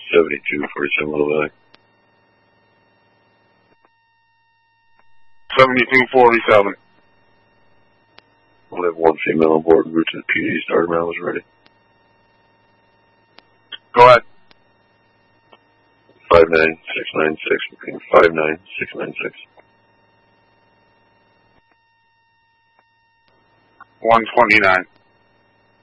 47 Little Valley. 7247. We'll have one female on board. Route to the PD. Starter mail is ready. Go ahead. 59696. 59696. 129.